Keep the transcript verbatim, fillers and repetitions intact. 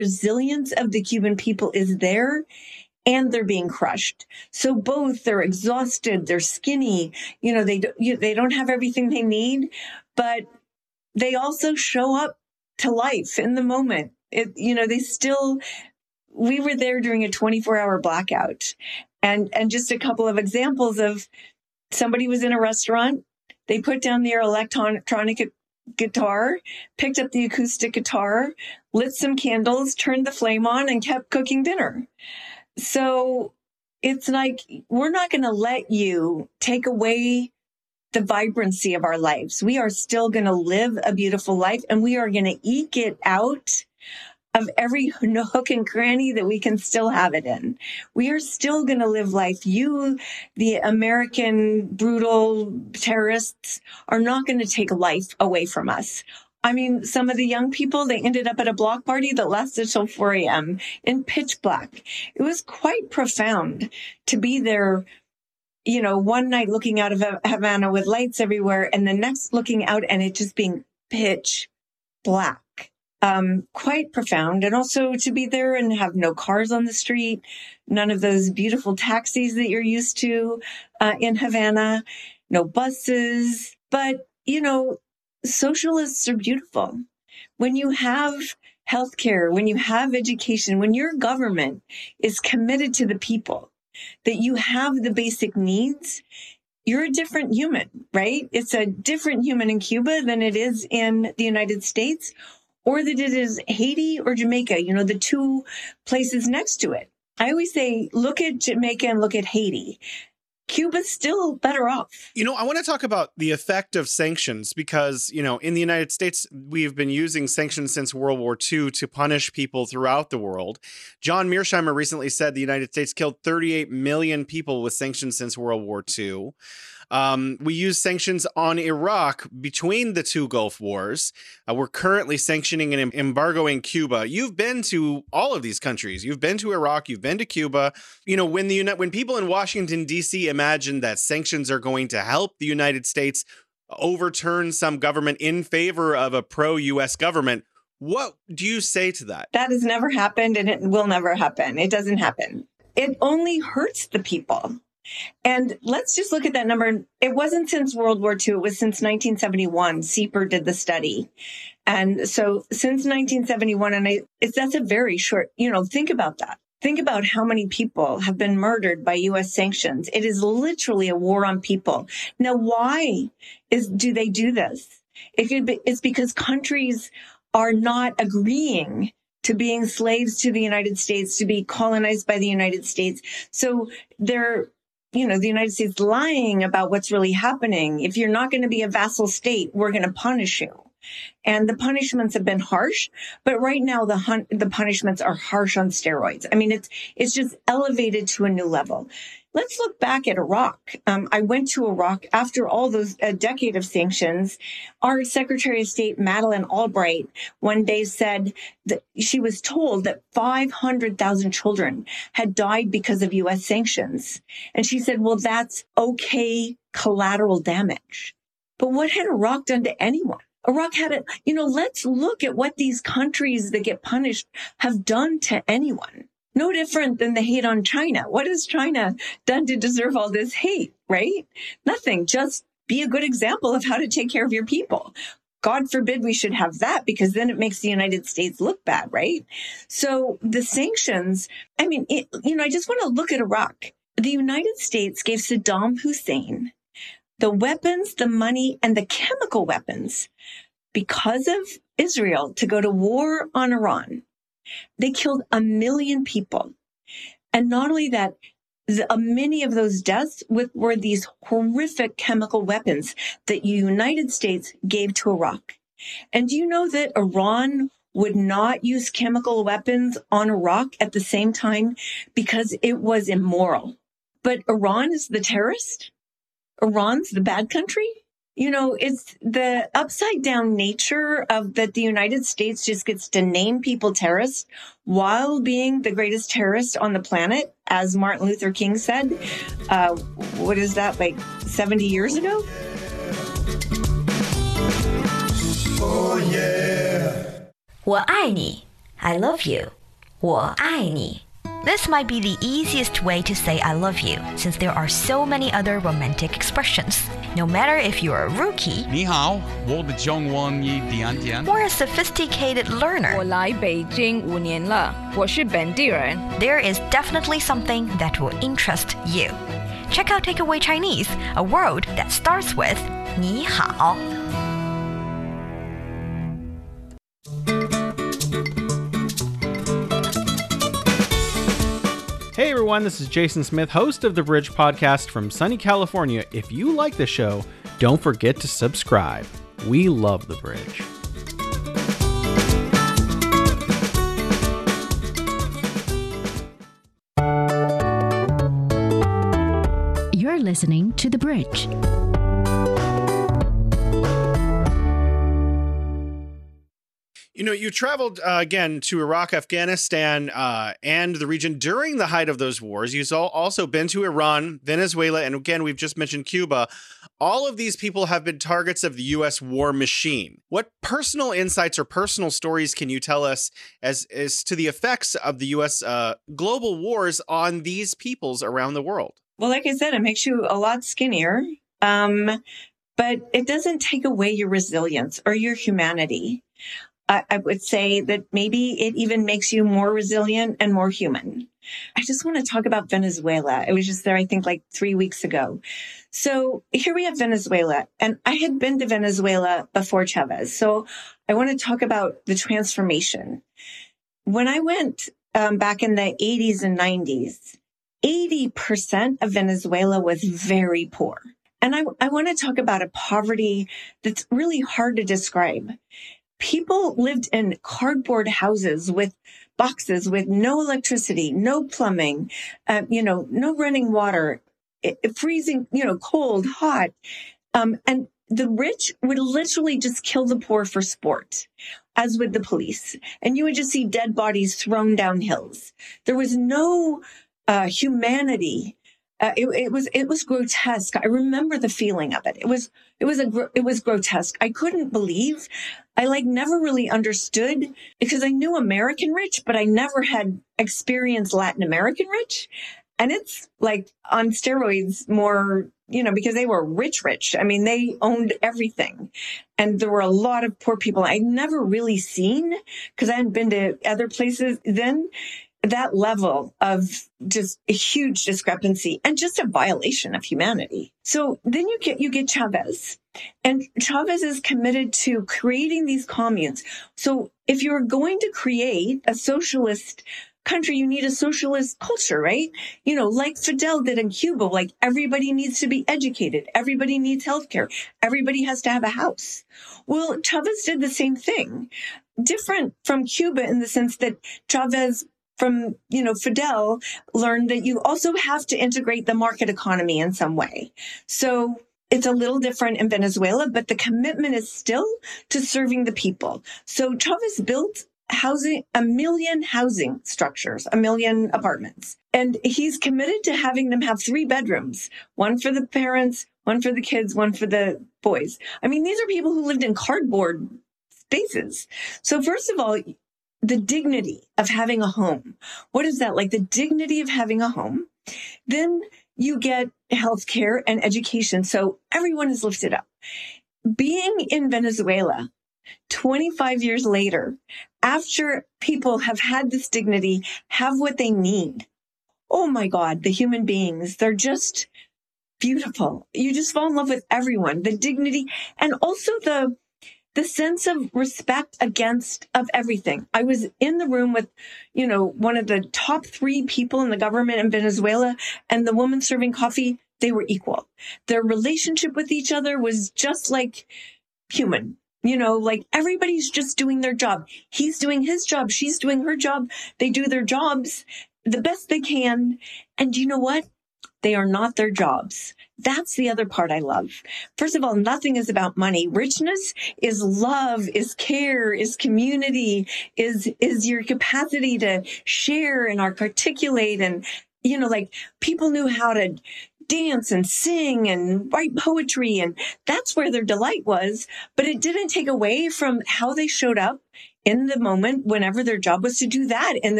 resilience of the Cuban people is there, and they're being crushed. So both, they're exhausted, they're skinny, you know, they, do, you, they don't have everything they need, but they also show up to life in the moment. It, you know, they still, we were there during a twenty-four hour blackout. And, and just a couple of examples of somebody was in a restaurant, they put down their electronic guitar, picked up the acoustic guitar, lit some candles, turned the flame on, and kept cooking dinner. So it's like, we're not going to let you take away the vibrancy of our lives. We are still going to live a beautiful life, and we are going to eke it out of every nook and cranny that we can still have it in. We are still going to live life. You, the American brutal terrorists, are not going to take life away from us. I mean, some of the young people, they ended up at a block party that lasted till four a.m. in pitch black. It was quite profound to be there, you know, one night looking out of Havana with lights everywhere, and the next looking out and it just being pitch black. Um, quite profound. And also to be there and have no cars on the street, none of those beautiful taxis that you're used to uh, in Havana, no buses. But, you know, socialists are beautiful. When you have healthcare, when you have education, when your government is committed to the people, that you have the basic needs, you're a different human, right? It's a different human in Cuba than it is in the United States, or that it is Haiti or Jamaica, you know, the two places next to it. I always say, look at Jamaica and look at Haiti. Cuba's still better off. You know, I want to talk about the effect of sanctions because, you know, in the United States, we've been using sanctions since World War Two to punish people throughout the world. John Mearsheimer recently said the United States killed thirty-eight million people with sanctions since World War Two. Um, we use sanctions on Iraq between the two Gulf Wars. Uh, we're currently sanctioning and embargoing Cuba. You've been to all of these countries. You've been to Iraq. You've been to Cuba. You know, when the when people in Washington, D C imagine that sanctions are going to help the United States overturn some government in favor of a pro-U S government, what do you say to that? That has never happened, and it will never happen. It doesn't happen. It only hurts the people. And let's just look at that number. It wasn't since World War Two. It was since nineteen seventy-one. C E P R did the study. And so since nineteen seventy-one, and I, it's, that's a very short, you know, think about that. Think about how many people have been murdered by U S sanctions. It is literally a war on people. Now, why is do they do this? It could be, it's because countries are not agreeing to being slaves to the United States, to be colonized by the United States. So they're, you know, the United States lying about what's really happening. If you're not going to be a vassal state, we're going to punish you. And the punishments have been harsh, but right now the hun- the punishments are harsh on steroids. I mean, it's it's just elevated to a new level. Let's look back at Iraq. Um, I went to Iraq after all those a decade of sanctions. Our Secretary of State, Madeleine Albright, one day said that she was told that five hundred thousand children had died because of U S sanctions. And she said, well, that's okay collateral damage. But what had Iraq done to anyone? Iraq had it, you know, let's look at what these countries that get punished have done to anyone. No different than the hate on China. What has China done to deserve all this hate, right? Nothing. Just be a good example of how to take care of your people. God forbid we should have that, because then it makes the United States look bad, right? So the sanctions, I mean, it, you know, I just want to look at Iraq. The United States gave Saddam Hussein the weapons, the money, and the chemical weapons because of Israel to go to war on Iran. They killed a million people. And not only that, the, uh, many of those deaths with, were these horrific chemical weapons that the United States gave to Iraq. And do you know that Iran would not use chemical weapons on Iraq at the same time because it was immoral? But Iran is the terrorist? Iran's the bad country? You know, it's the upside down nature of that the United States just gets to name people terrorists while being the greatest terrorist on the planet, as Martin Luther King said. Uh, what is that, like seventy years ago? Oh yeah. 我爱你 I love you. 我爱你. This might be the easiest way to say I love you, since there are so many other romantic expressions. No matter if you're a rookie 你好，我的中文一点点 or a sophisticated 我 learner, 来北京五年了，我是本地人。 there is definitely something that will interest you. Check out Takeaway Chinese, a word that starts with 你好. Hey everyone, this is Jason Smith, host of the Bridge Podcast from sunny California. If you like the show, don't forget to subscribe. We love the Bridge. You're listening to The Bridge. You know, you traveled uh, again to Iraq, Afghanistan, uh, and the region during the height of those wars. You've also been to Iran, Venezuela, and again, we've just mentioned Cuba. All of these people have been targets of the U S war machine. What personal insights or personal stories can you tell us as, as to the effects of the U S uh, global wars on these peoples around the world? Well, like I said, it makes you a lot skinnier, um, but it doesn't take away your resilience or your humanity. I, I would say that maybe it even makes you more resilient and more human. I just want to talk about Venezuela. I was just there, I think, like three weeks ago. So here we have Venezuela, and I had been to Venezuela before Chavez. So I want to talk about the transformation. When I went um, back in the eighties and nineties, eighty percent of Venezuela was very poor. And I, I want to talk about a poverty that's really hard to describe. People lived in cardboard houses with boxes with no electricity, no plumbing, uh, you know, no running water, it, it freezing, you know, cold, hot. Um, and the rich would literally just kill the poor for sport, as would the police. And you would just see dead bodies thrown down hills. There was no uh, humanity. Uh, it, it was it was grotesque. I remember the feeling of it. It was it was a it was grotesque. I couldn't believe. I like never really understood because I knew American rich, but I never had experienced Latin American rich. And it's like on steroids more, you know, because they were rich, rich. I mean, they owned everything. And there were a lot of poor people I'd never really seen because I hadn't been to other places then. That level of just a huge discrepancy and just a violation of humanity. So then you get, you get Chavez, and Chavez is committed to creating these communes. So if you're going to create a socialist country, you need a socialist culture, right? You know, like Fidel did in Cuba, like everybody needs to be educated. Everybody needs healthcare. Everybody has to have a house. Well, Chavez did the same thing, different from Cuba in the sense that Chavez from, you know, Fidel learned that you also have to integrate the market economy in some way. So it's a little different in Venezuela, but the commitment is still to serving the people. So Chavez built housing, a million housing structures, a million apartments. And he's committed to having them have three bedrooms, one for the parents, one for the kids, one for the boys. I mean, these are people who lived in cardboard spaces. So first of all, the dignity of having a home. What is that? Like the dignity of having a home. Then you get healthcare and education. So everyone is lifted up. Being in Venezuela twenty-five years later, after people have had this dignity, have what they need. Oh my God, the human beings, they're just beautiful. You just fall in love with everyone, the dignity, and also the the sense of respect against of everything. I was in the room with, you know, one of the top three people in the government in Venezuela, and the woman serving coffee, they were equal. Their relationship with each other was just like human. You know, like everybody's just doing their job. He's doing his job. She's doing her job. They do their jobs the best they can. And you know what? They are not their jobs. That's the other part I love. First of all, nothing is about money. Richness is love, is care, is community, is, is your capacity to share and articulate. And, you know, like people knew how to dance and sing and write poetry. And that's where their delight was. But it didn't take away from how they showed up in the moment whenever their job was to do that. And